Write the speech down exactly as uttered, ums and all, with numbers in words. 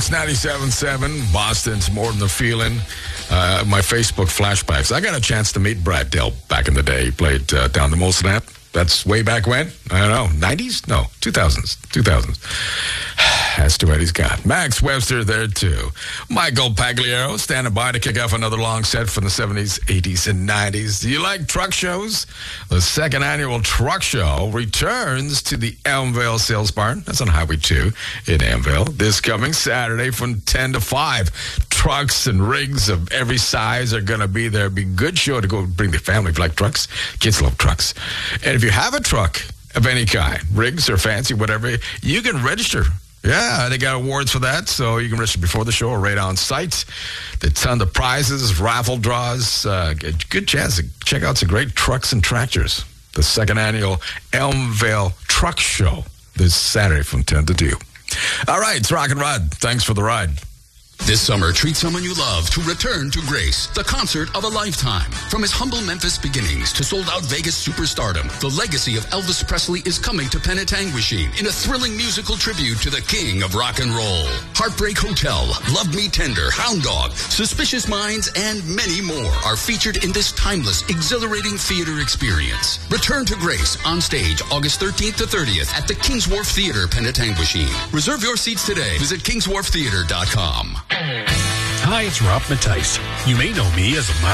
Kicks ninety-seven point seven, Boston's More Than the Feeling. Uh, my Facebook flashbacks. I got a chance to meet Brad Delp back in the day. He played uh, down the Molsonette. That's way back when? I don't know. nineties? No, two thousands. two thousands. That's too bad he's got. Max Webster there, too. Michael Pagliaro standing by to kick off another long set from the seventies, eighties, and nineties. Do you like truck shows? The second annual truck show returns to the Elmvale Sales Barn. That's on Highway two in Elmvale. This coming Saturday from ten to five. Trucks and rigs of every size are going to be there. Be a good show to go bring the family if you like trucks. Kids love trucks. And if you have a truck of any kind, rigs or fancy, whatever, you can register. Yeah, they got awards for that, so you can register before the show or right on site. The ton of prizes, raffle draws. Uh, good chance to check out some great trucks and tractors. The second annual Elmvale Truck Show this Saturday from ten to two. All right, it's Rock and Rod. Thanks for the ride. This summer, treat someone you love to Return to Grace, the concert of a lifetime. From his humble Memphis beginnings to sold-out Vegas superstardom, the legacy of Elvis Presley is coming to Penetanguishene in a thrilling musical tribute to the king of rock and roll. Heartbreak Hotel, Love Me Tender, Hound Dog, Suspicious Minds, and many more are featured in this timeless, exhilarating theater experience. Return to Grace on stage August thirteenth to thirtieth at the Kings Wharf Theater, Penetanguishene. Reserve your seats today. Visit kings wharf theater dot com. Hi, it's Rob Mattice. You may know me as a